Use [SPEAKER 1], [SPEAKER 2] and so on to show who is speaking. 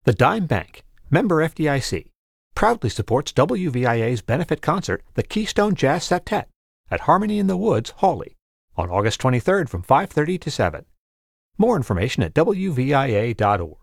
[SPEAKER 1] The Dime Bank, member FDIC, proudly supports WVIA's benefit concert, the Keystone Jazz Septet, at Harmony in the Woods, Hawley, on August 23rd from 5:30 to 7. More information at WVIA.org.